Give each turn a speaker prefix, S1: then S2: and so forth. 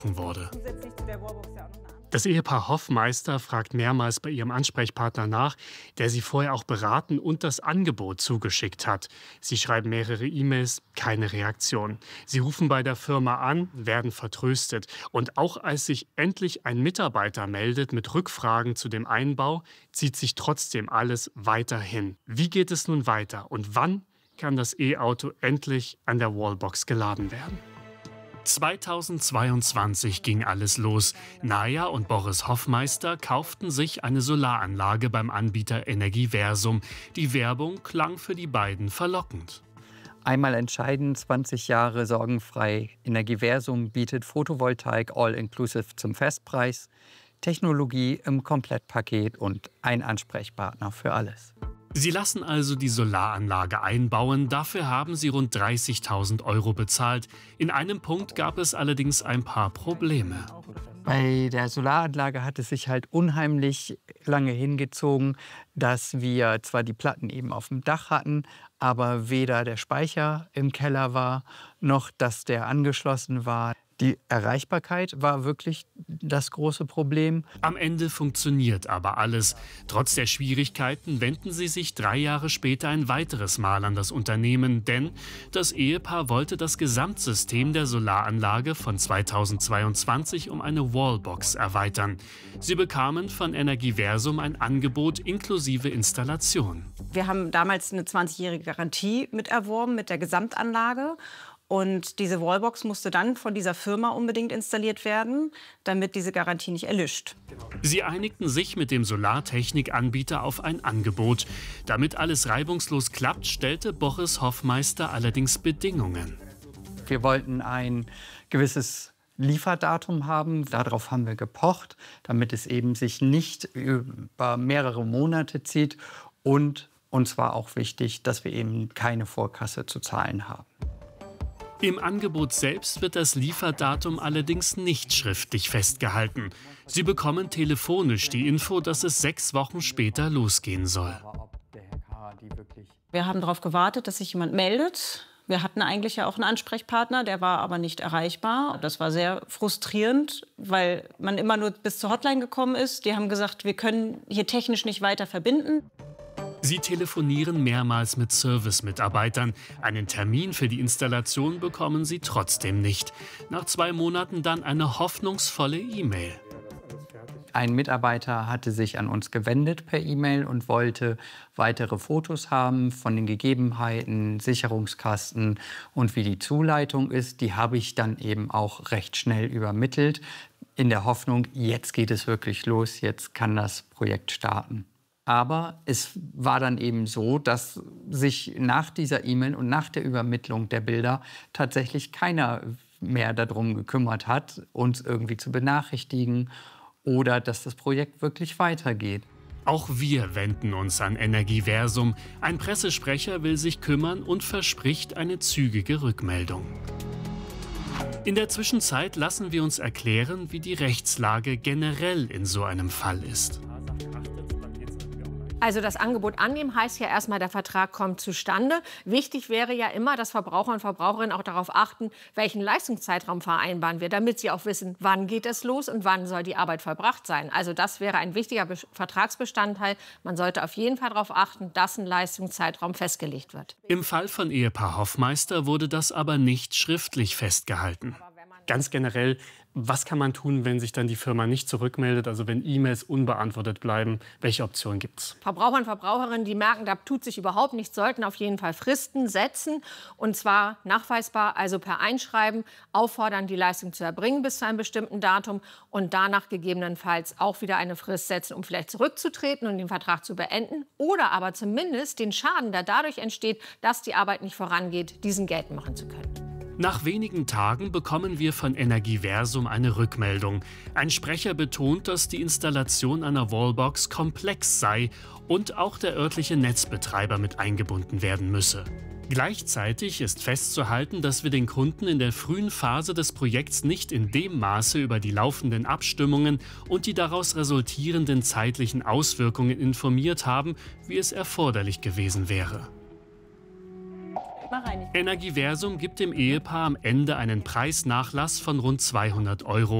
S1: wurde.
S2: Zusätzlich zu der Wallbox ja auch noch eine andere.
S1: Das Ehepaar Hoffmeister fragt mehrmals bei ihrem Ansprechpartner nach, der sie vorher auch beraten und das Angebot zugeschickt hat. Sie schreiben mehrere E-Mails, keine Reaktion. Sie rufen bei der Firma an, werden vertröstet. Und auch als sich endlich ein Mitarbeiter meldet mit Rückfragen zu dem Einbau, zieht sich trotzdem alles weiterhin. Wie geht es nun weiter und wann kann das E-Auto endlich an der Wallbox geladen werden? 2022 ging alles los. Naja und Boris Hoffmeister kauften sich eine Solaranlage beim Anbieter Energiversum. Die Werbung klang für die beiden verlockend.
S3: Einmal entscheiden, 20 Jahre sorgenfrei. Energiversum bietet Photovoltaik all-inclusive zum Festpreis, Technologie im Komplettpaket und ein Ansprechpartner für alles.
S1: Sie lassen also die Solaranlage einbauen. Dafür haben sie rund 30.000 € bezahlt. In einem Punkt gab es allerdings ein paar Probleme.
S3: Bei der Solaranlage hat es sich halt unheimlich lange hingezogen, dass wir zwar die Platten eben auf dem Dach hatten, aber weder der Speicher im Keller war, noch dass der angeschlossen war. Die Erreichbarkeit war wirklich das große Problem.
S1: Am Ende funktioniert aber alles. Trotz der Schwierigkeiten wenden sie sich 3 Jahre später ein weiteres Mal an das Unternehmen, denn das Ehepaar wollte das Gesamtsystem der Solaranlage von 2022 um eine Wallbox erweitern. Sie bekamen von Energiversum ein Angebot inklusive Installation.
S2: Wir haben damals eine 20-jährige Garantie miterworben mit der Gesamtanlage. Und diese Wallbox musste dann von dieser Firma unbedingt installiert werden, damit diese Garantie nicht erlischt.
S1: Sie einigten sich mit dem Solartechnikanbieter auf ein Angebot. Damit alles reibungslos klappt, stellte Boris Hoffmeister allerdings Bedingungen.
S3: Wir wollten ein gewisses Lieferdatum haben. Darauf haben wir gepocht, damit es eben sich nicht über mehrere Monate zieht. Und uns war auch wichtig, dass wir eben keine Vorkasse zu zahlen haben.
S1: Im Angebot selbst wird das Lieferdatum allerdings nicht schriftlich festgehalten. Sie bekommen telefonisch die Info, dass es 6 Wochen später losgehen soll.
S2: Wir haben darauf gewartet, dass sich jemand meldet. Wir hatten eigentlich ja auch einen Ansprechpartner, der war aber nicht erreichbar. Das war sehr frustrierend, weil man immer nur bis zur Hotline gekommen ist. Die haben gesagt, wir können hier technisch nicht weiter verbinden.
S1: Sie telefonieren mehrmals mit Service-Mitarbeitern. Einen Termin für die Installation bekommen sie trotzdem nicht. Nach 2 Monaten dann eine hoffnungsvolle E-Mail.
S3: Ein Mitarbeiter hatte sich an uns gewendet per E-Mail und wollte weitere Fotos haben von den Gegebenheiten, Sicherungskasten und wie die Zuleitung ist. Die habe ich dann eben auch recht schnell übermittelt, in der Hoffnung, jetzt geht es wirklich los, jetzt kann das Projekt starten. Aber es war dann eben so, dass sich nach dieser E-Mail und nach der Übermittlung der Bilder tatsächlich keiner mehr darum gekümmert hat, uns irgendwie zu benachrichtigen oder dass das Projekt wirklich weitergeht.
S1: Auch wir wenden uns an Energiversum. Ein Pressesprecher will sich kümmern und verspricht eine zügige Rückmeldung. In der Zwischenzeit lassen wir uns erklären, wie die Rechtslage generell in so einem Fall ist.
S4: Also das Angebot annehmen heißt ja erstmal, der Vertrag kommt zustande. Wichtig wäre ja immer, dass Verbraucher und Verbraucherinnen auch darauf achten, welchen Leistungszeitraum vereinbaren wir, damit sie auch wissen, wann geht es los und wann soll die Arbeit vollbracht sein. Also das wäre ein wichtiger Vertragsbestandteil. Man sollte auf jeden Fall darauf achten, dass ein Leistungszeitraum festgelegt wird.
S1: Im Fall von Ehepaar Hoffmeister wurde das aber nicht schriftlich festgehalten. Ganz generell, was kann man tun, wenn sich dann die Firma nicht zurückmeldet, also wenn E-Mails unbeantwortet bleiben? Welche Optionen gibt es?
S4: Verbraucher und Verbraucherinnen, die merken, da tut sich überhaupt nichts, sollten auf jeden Fall Fristen setzen. Und zwar nachweisbar, also per Einschreiben, auffordern, die Leistung zu erbringen bis zu einem bestimmten Datum und danach gegebenenfalls auch wieder eine Frist setzen, um vielleicht zurückzutreten und den Vertrag zu beenden. Oder aber zumindest den Schaden, der dadurch entsteht, dass die Arbeit nicht vorangeht, diesen geltend machen zu können.
S1: Nach wenigen Tagen bekommen wir von Energiversum eine Rückmeldung. Ein Sprecher betont, dass die Installation einer Wallbox komplex sei und auch der örtliche Netzbetreiber mit eingebunden werden müsse. Gleichzeitig ist festzuhalten, dass wir den Kunden in der frühen Phase des Projekts nicht in dem Maße über die laufenden Abstimmungen und die daraus resultierenden zeitlichen Auswirkungen informiert haben, wie es erforderlich gewesen wäre.
S2: mal rein.
S1: Energiversum gibt dem Ehepaar am Ende einen Preisnachlass von rund 200 €.